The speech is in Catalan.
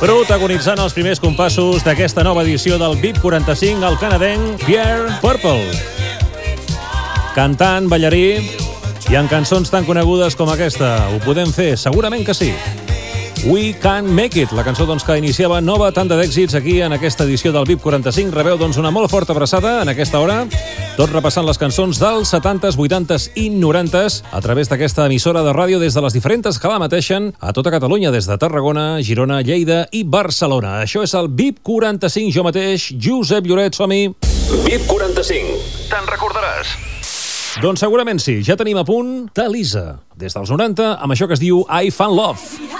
Protagonitzant els primers compassos d'aquesta nova edició del VIP 45, el canadenc Pierre Purple. Cantant, ballarí i en cançons tan conegudes com aquesta. Ho podem fer? Segurament que sí. We Can Make It, la cançó que iniciava nova tanda d'èxits aquí en aquesta edició del VIP 45. Rebeu una molt forta abraçada en aquesta hora, tot repassant les cançons dels 70s, 80s i 90s a través d'aquesta emissora de ràdio des de les diferents que la mateixen a tota Catalunya, des de Tarragona, Girona, Lleida i Barcelona. Això és el VIP 45, jo mateix, Josep Lloret, som-hi. VIP 45, te'n recordaràs? Doncs segurament sí, ja tenim a punt Thalisa, des dels 90, amb això que es diu I Found Love.